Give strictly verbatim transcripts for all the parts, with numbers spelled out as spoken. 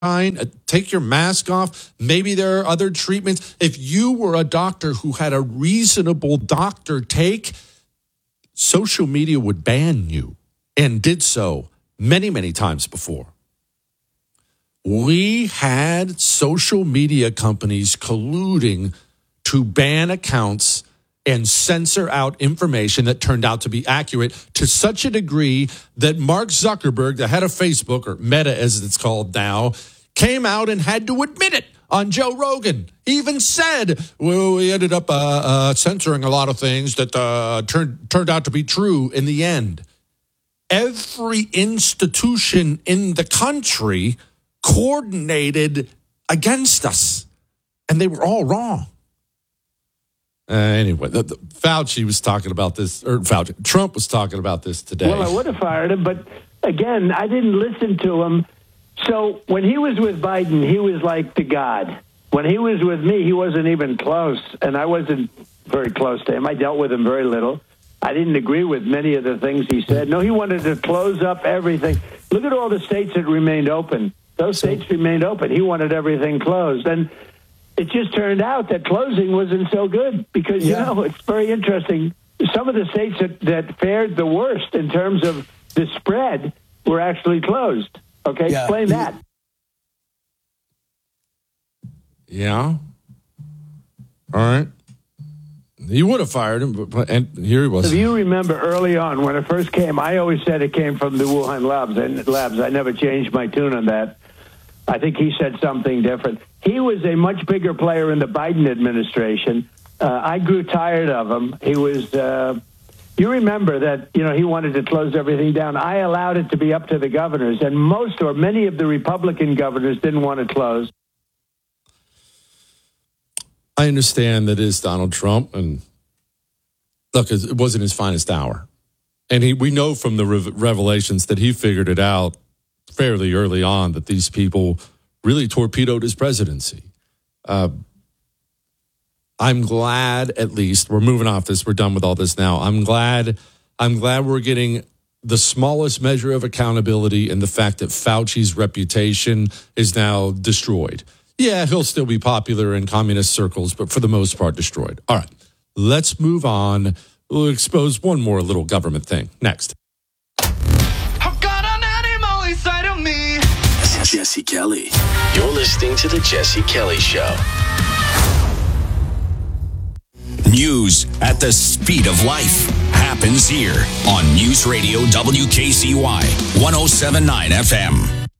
take your mask off. Maybe there are other treatments. If you were a doctor who had a reasonable doctor take, social media would ban you and did so many, many times before. We had social media companies colluding to ban accounts and censor out information that turned out to be accurate to such a degree that Mark Zuckerberg, the head of Facebook, or Meta as it's called now, came out and had to admit it on Joe Rogan. He even said, well, we ended up uh, uh, censoring a lot of things that uh, turned turned out to be true in the end. Every institution in the country coordinated against us, and they were all wrong. Uh, anyway, the, the, Fauci was talking about this, or Fauci, Trump was talking about this today. Well, I would have fired him, but again, I didn't listen to him. So when he was with Biden, he was like the God. When he was with me, he wasn't even close, and I wasn't very close to him. I dealt with him very little. I didn't agree with many of the things he said. No, he wanted to close up everything. Look at all the states that remained open. Those states remained open. He wanted everything closed. And it just turned out that closing wasn't so good because, yeah. you know, it's very interesting. Some of the states that, that fared the worst in terms of the spread were actually closed. Okay, yeah. Explain that. Yeah. All right. You would have fired him, but and here he was. If you remember early on when it first came, I always said it came from the Wuhan labs. And labs, I never changed my tune on that. I think he said something different. He was a much bigger player in the Biden administration. Uh, I grew tired of him. He was. Uh, you remember that, you know, he wanted to close everything down. I allowed it to be up to the governors, and most or many of the Republican governors didn't want to close. I understand that it's Donald Trump, and look, it wasn't his finest hour. And he, we know from the re- revelations that he figured it out fairly early on that these people really torpedoed his presidency. Uh, I'm glad, at least, we're moving off this. We're done with all this now. I'm glad, I'm glad we're getting the smallest measure of accountability in the fact that Fauci's reputation is now destroyed. Yeah, he'll still be popular in communist circles, but for the most part, destroyed. All right, let's move on. We'll expose one more little government thing next. I've got an animal inside of me. Jesse Kelly. You're listening to The Jesse Kelly Show. News at the speed of life happens here on News Radio W K C Y one oh seven point nine F M.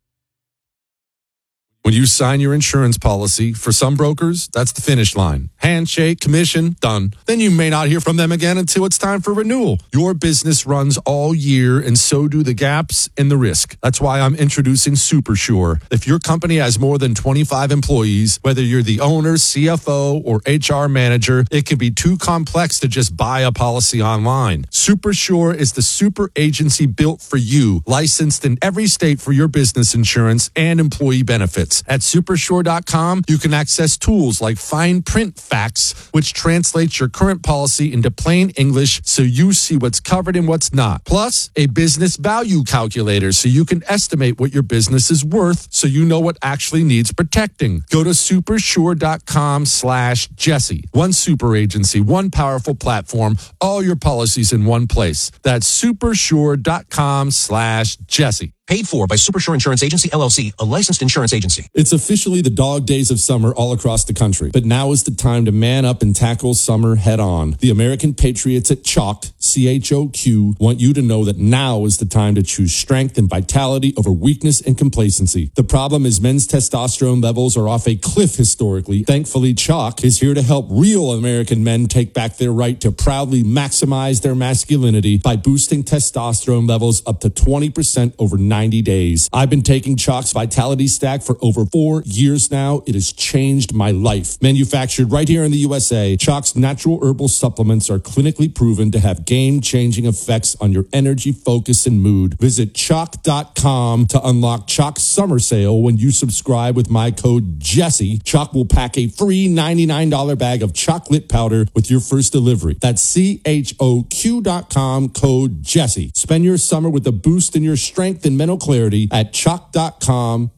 When you sign your insurance policy, for some brokers, that's the finish line. Handshake, commission, done. Then you may not hear from them again until it's time for renewal. Your business runs all year, and so do the gaps and the risk. That's why I'm introducing SuperSure. If your company has more than twenty-five employees, whether you're the owner, C F O, or H R manager, it can be too complex to just buy a policy online. SuperSure is the super agency built for you, licensed in every state for your business insurance and employee benefits. At supersure dot com, you can access tools like fine print facts, which translates your current policy into plain English so you see what's covered and what's not. Plus, a business value calculator so you can estimate what your business is worth so you know what actually needs protecting. Go to supersure dot com slash Jesse. One super agency, one powerful platform, all your policies in one place. That's supersure dot com slash Jesse. Paid for by SuperSure Insurance Agency, L L C, a licensed insurance agency. It's officially the dog days of summer all across the country. But now is the time to man up and tackle summer head on. The American Patriots at Chalk, C H O Q, want you to know that now is the time to choose strength and vitality over weakness and complacency. The problem is men's testosterone levels are off a cliff historically. Thankfully, Chalk is here to help real American men take back their right to proudly maximize their masculinity by boosting testosterone levels up to twenty percent over ninety days. I've been taking Chalk's Vitality Stack for over four years now. It has changed my life. Manufactured right here in the U S A, Chalk's natural herbal supplements are clinically proven to have game-changing effects on your energy, focus, and mood. Visit chalk dot com to unlock Chalk's summer sale. When you subscribe with my code Jesse, Chalk will pack a free ninety-nine dollars bag of chocolate powder with your first delivery. That's C H O Q dot com, code Jesse. Spend your summer with a boost in your strength and mental clarity at chalk dot com,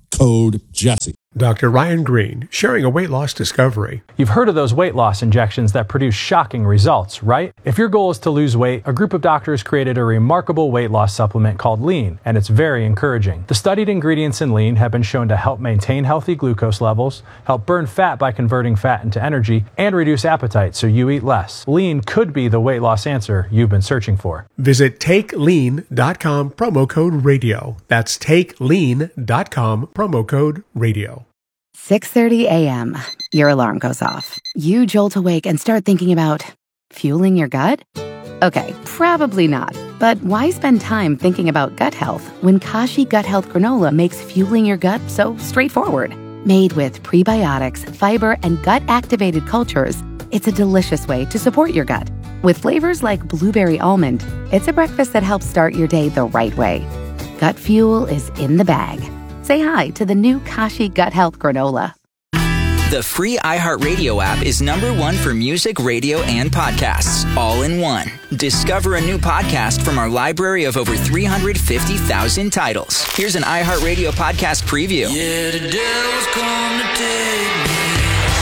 code Jesse. Doctor Ryan Green, sharing a weight loss discovery. You've heard of those weight loss injections that produce shocking results, right? If your goal is to lose weight, a group of doctors created a remarkable weight loss supplement called Lean, and it's very encouraging. The studied ingredients in Lean have been shown to help maintain healthy glucose levels, help burn fat by converting fat into energy, and reduce appetite so you eat less. Lean could be the weight loss answer you've been searching for. Visit take lean dot com, promo code radio. That's take lean dot com, promo code radio. six thirty a.m. Your alarm goes off. You jolt awake and start thinking about fueling your gut? Okay, probably not. But why spend time thinking about gut health when Kashi Gut Health Granola makes fueling your gut so straightforward? Made with prebiotics, fiber, and gut-activated cultures, it's a delicious way to support your gut. With flavors like blueberry almond, it's a breakfast that helps start your day the right way. Gut fuel is in the bag. Say hi to the new Kashi Gut Health Granola. The free iHeartRadio app is number one for music, radio, and podcasts, all in one. Discover a new podcast from our library of over three hundred fifty thousand titles. Here's an iHeartRadio podcast preview. Yeah, the devil's come to take me.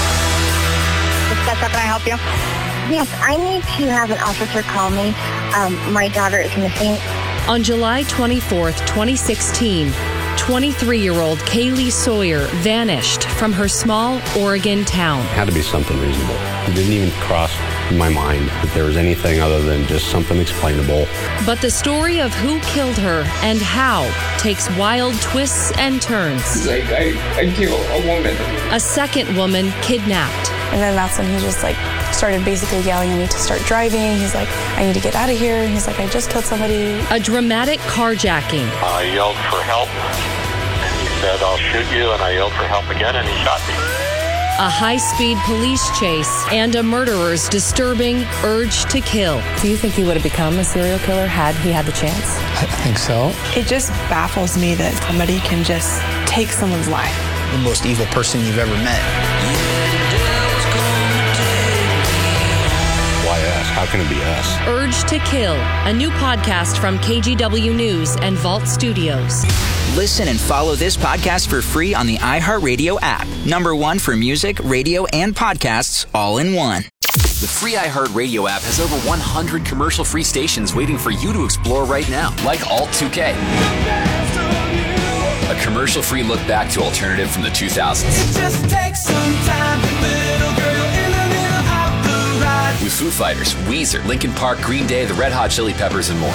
Can I help you? Yes, I need to have an officer call me. Um, my daughter is missing. On July twenty-fourth, twenty sixteen, twenty-three-year-old Kaylee Sawyer vanished from her small Oregon town. It had to be something reasonable. It didn't even cross my mind that there was anything other than just something explainable. But the story of who killed her and how takes wild twists and turns. Like, I, I killed a woman. A second woman kidnapped. And then that's when he just like started basically yelling at me to start driving. He's like, I need to get out of here. And he's like, I just killed somebody. A dramatic carjacking. I yelled for help. And he said, I'll shoot you. And I yelled for help again, and he shot me. A high-speed police chase and a murderer's disturbing urge to kill. Do you think he would have become a serial killer had he had the chance? I think so. It just baffles me that somebody can just take someone's life. The most evil person you've ever met. Why us? How can it be us? Urge to Kill, a new podcast from K G W News and Vault Studios. Listen and follow this podcast for free on the iHeartRadio app. Number one for music, radio, and podcasts, all in one. The free iHeartRadio app has over one hundred commercial-free stations waiting for you to explore right now, like Alt two K. A commercial-free look back to alternative from the two thousands. It just takes some time, little girl in the middle of the ride. With Foo Fighters, Weezer, Linkin Park, Green Day, the Red Hot Chili Peppers, and more.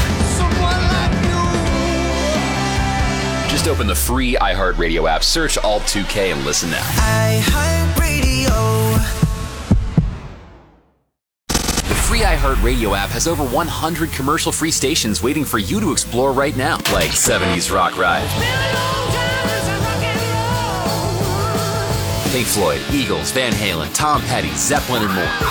Just open the free iHeartRadio app, search Alt two K, and listen now. iHeartRadio. The free iHeartRadio app has over one hundred commercial-free stations waiting for you to explore right now, like seventies Rock Ride, Pink Floyd, Eagles, Van Halen, Tom Petty, Zeppelin, and more.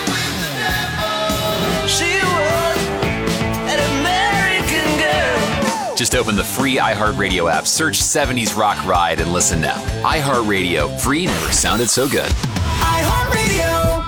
She was an American girl. Just open the free iHeartRadio app, search seventies Rock Ride, and listen now. iHeartRadio, free never sounded so good. iHeartRadio.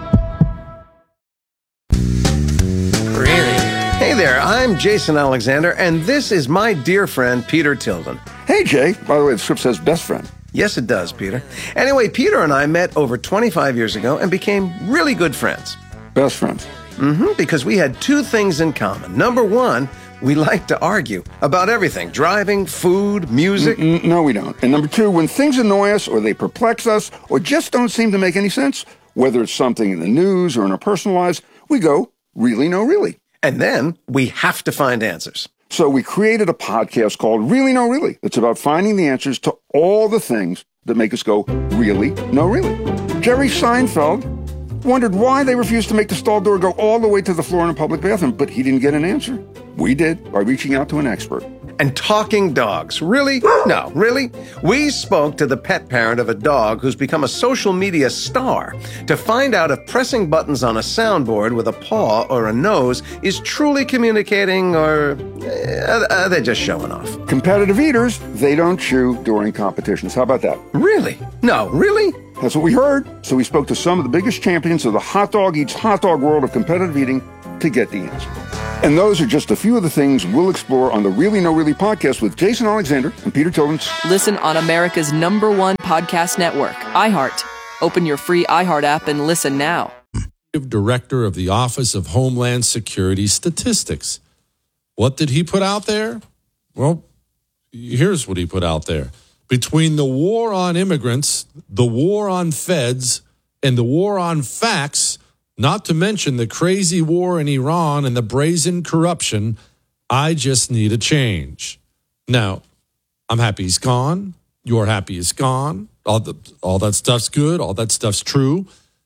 Hey there, I'm Jason Alexander, and this is my dear friend, Peter Tilden. Hey, Jay. By the way, the script says best friend. Yes, it does, Peter. Anyway, Peter and I met over twenty-five years ago and became really good friends. Best friends. Mm-hmm, because we had two things in common. Number one, we like to argue about everything. Driving, food, music. Mm-mm, no, we don't. And number two, when things annoy us or they perplex us or just don't seem to make any sense, whether it's something in the news or in our personal lives, we go, really, no, really. And then we have to find answers. So we created a podcast called Really, No, Really. It's about finding the answers to all the things that make us go, really, no, really. Jerry Seinfeld wondered why they refused to make the stall door go all the way to the floor in a public bathroom, but he didn't get an answer. We did by reaching out to an expert. And talking dogs. Really? No, really? We spoke to the pet parent of a dog who's become a social media star to find out if pressing buttons on a soundboard with a paw or a nose is truly communicating or uh, are they just showing off? Competitive eaters, they don't chew during competitions. How about that? Really? No, really? That's what we heard. So we spoke to some of the biggest champions of the hot dog eats hot dog world of competitive eating to get the answer. And those are just a few of the things we'll explore on the Really No Really podcast with Jason Alexander and Peter Tillins. Listen on America's number one podcast network, iHeart. Open your free iHeart app and listen now. Director of the Office of Homeland Security Statistics. What did he put out there? Well, here's what he put out there. Between the war on immigrants, the war on feds, and the war on facts, not to mention the crazy war in Iran and the brazen corruption, I just need a change. Now, I'm happy he's gone. You're happy he's gone. All, the, all that stuff's good. All that stuff's true.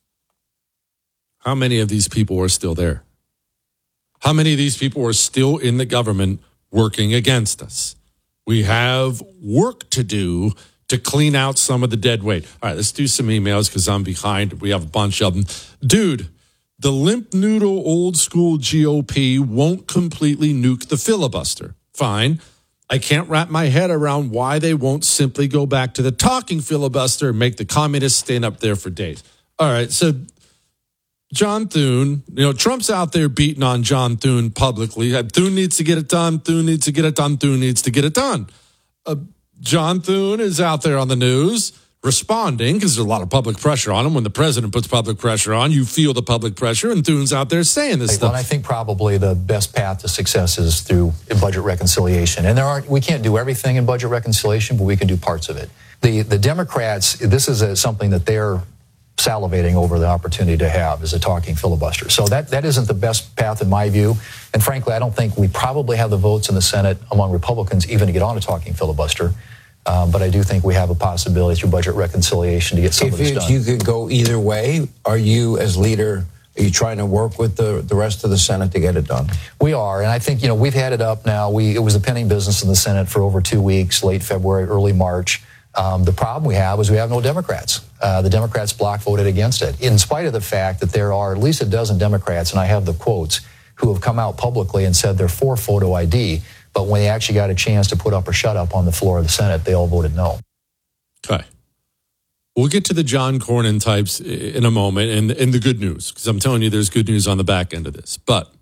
How many of these people are still there? How many of these people are still in the government working against us? We have work to do to clean out some of the dead weight. All right, let's do some emails because I'm behind. We have a bunch of them. Dude, the limp noodle old school G O P won't completely nuke the filibuster. Fine. I can't wrap my head around why they won't simply go back to the talking filibuster and make the communists stand up there for days. All right, so John Thune, you know, Trump's out there beating on John Thune publicly. Thune needs to get it done. Thune needs to get it done. Thune needs to get it done. Uh, John Thune is out there on the news responding because there's a lot of public pressure on him. When the president puts public pressure on, you feel the public pressure, and Thune's out there saying this well, stuff. And I think probably the best path to success is through budget reconciliation. And there are we can't do everything in budget reconciliation, but we can do parts of it. The the Democrats, this is a, something that they're salivating over the opportunity to have is a talking filibuster. So that, that isn't the best path in my view. And frankly, I don't think we probably have the votes in the Senate among Republicans even to get on a talking filibuster. Um, but I do think we have a possibility through budget reconciliation to get some if of this it, done. You could go either way. Are you, as leader, are you trying to work with the, the rest of the Senate to get it done? We are. And I think, you know, we've had it up now. We It was a pending business in the Senate for over two weeks, late February, early March. Um, the problem we have is we have no Democrats. Uh, the Democrats block voted against it, in spite of the fact that there are at least a dozen Democrats, and I have the quotes, who have come out publicly and said they're for photo I D, but when they actually got a chance to put up or shut up on the floor of the Senate, they all voted no. Okay. We'll get to the John Cornyn types in a moment and, and the good news, because I'm telling you there's good news on the back end of this. But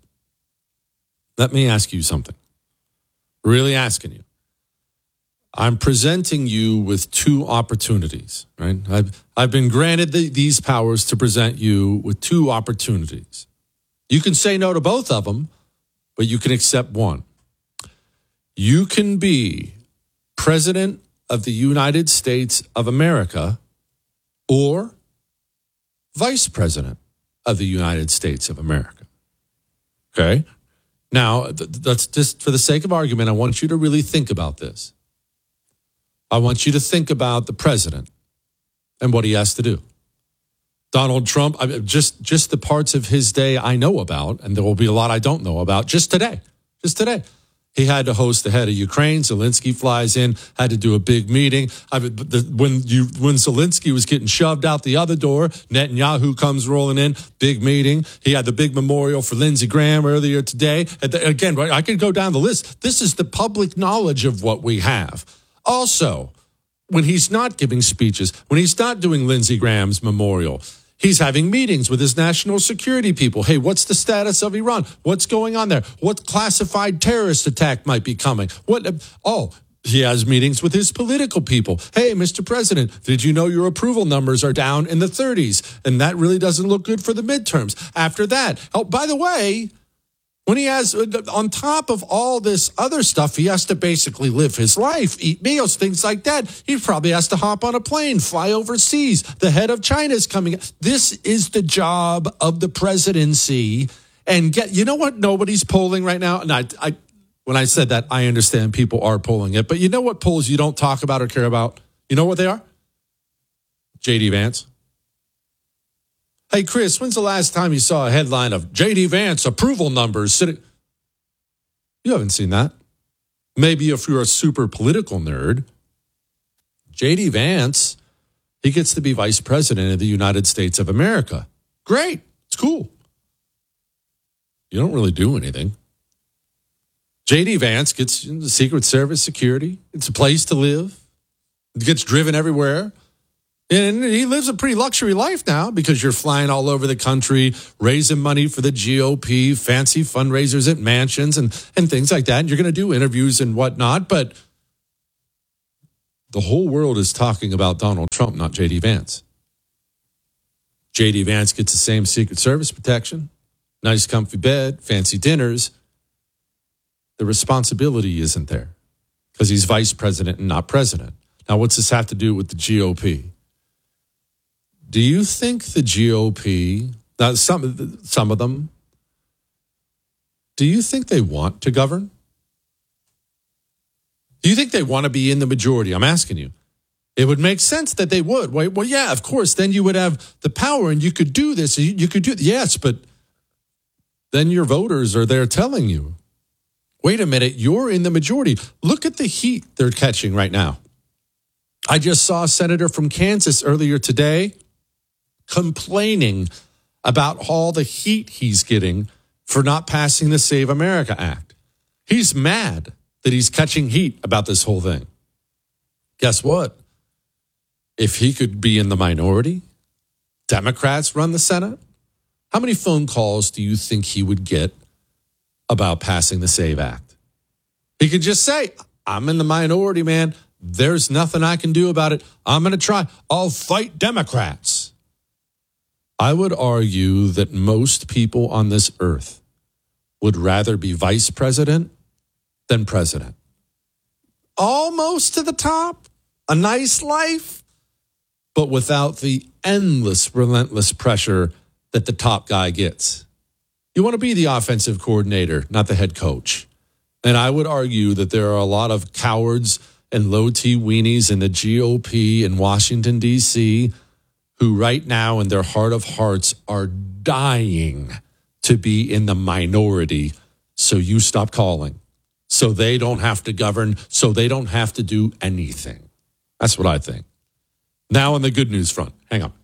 let me ask you something. Really asking you. I'm presenting you with two opportunities, right? I've, I've been granted the, these powers to present you with two opportunities. You can say no to both of them, but you can accept one. You can be President of the United States of America or Vice President of the United States of America. Okay? Now, th- that's just for the sake of argument, I want you to really think about this. I want you to think about the president and what he has to do. Donald Trump, I mean, just, just the parts of his day I know about, and there will be a lot I don't know about, just today, just today. He had to host the head of Ukraine. Zelensky flies in, had to do a big meeting. I mean, the, when you when Zelensky was getting shoved out the other door, Netanyahu comes rolling in, big meeting. He had the big memorial for Lindsey Graham earlier today. And the, again, I could go down the list. This is the public knowledge of what we have. Also, when he's not giving speeches, when he's not doing Lindsey Graham's memorial, he's having meetings with his national security people. Hey, what's the status of Iran? What's going on there? What classified terrorist attack might be coming? What? Oh, he has meetings with his political people. Hey, Mister President, did you know your approval numbers are down in the thirties? And that really doesn't look good for the midterms. After that, oh, by the way, when he has, on top of all this other stuff, he has to basically live his life, eat meals, things like that. He probably has to hop on a plane, fly overseas. The head of China is coming. This is the job of the presidency. And get, you know what nobody's polling right now? And I, I, when I said that, I understand people are polling it. But you know what polls you don't talk about or care about? You know what they are? J D Vance. Hey, Chris, when's the last time you saw a headline of J D Vance approval numbers sitting? You haven't seen that. Maybe if you're a super political nerd. J D Vance, he gets to be vice president of the United States of America. Great. It's cool. You don't really do anything. J D Vance gets the Secret Service security. It's a place to live. It gets driven everywhere. And he lives a pretty luxury life now because you're flying all over the country, raising money for the G O P, fancy fundraisers at mansions and, and things like that. And you're going to do interviews and whatnot. But the whole world is talking about Donald Trump, not J D Vance. J D Vance gets the same Secret Service protection, nice comfy bed, fancy dinners. The responsibility isn't there because he's vice president and not president. Now, what's this have to do with the G O P? Do you think the G O P, now some, some of them, do you think they want to govern? Do you think they want to be in the majority? I'm asking you. It would make sense that they would. Well, well, yeah, of course. Then you would have the power and you could do this. You, you could do yes, but then your voters are there telling you, wait a minute, you're in the majority. Look at the heat they're catching right now. I just saw a senator from Kansas earlier today complaining about all the heat he's getting for not passing the Save America Act. He's mad that he's catching heat about this whole thing. Guess what? If he could be in the minority, Democrats run the Senate, how many phone calls do you think he would get about passing the SAVE Act? He could just say, I'm in the minority, man. There's nothing I can do about it. I'm going to try. I'll fight Democrats. I would argue that most people on this earth would rather be vice president than president. Almost to the top, a nice life, but without the endless, relentless pressure that the top guy gets. You want to be the offensive coordinator, not the head coach. And I would argue that there are a lot of cowards and low-T weenies in the G O P in Washington, D C, who right now in their heart of hearts are dying to be in the minority so you stop calling, so they don't have to govern, so they don't have to do anything. That's what I think. Now on the good news front. Hang on.